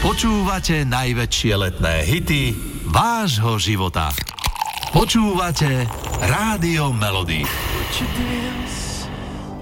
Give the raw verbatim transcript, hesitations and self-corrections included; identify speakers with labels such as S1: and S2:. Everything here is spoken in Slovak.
S1: Počúvate najväčšie letné hity vášho života. Počúvate Rádio Melody.
S2: Would you dance